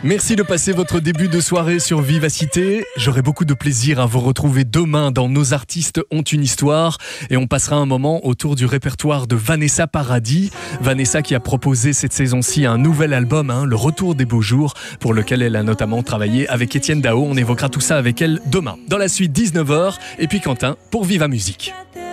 Merci de passer votre début de soirée sur Vivacité. J'aurai beaucoup de plaisir à vous retrouver demain dans Nos artistes ont une histoire et on passera un moment autour du répertoire de Vanessa Paradis. Vanessa qui a proposé cette saison-ci un nouvel album, Le Retour des Beaux Jours, pour lequel elle a notamment travaillé avec Étienne Dao. On évoquera tout ça avec elle demain. Dans la suite, 19h, et puis Quentin pour Viva Musique.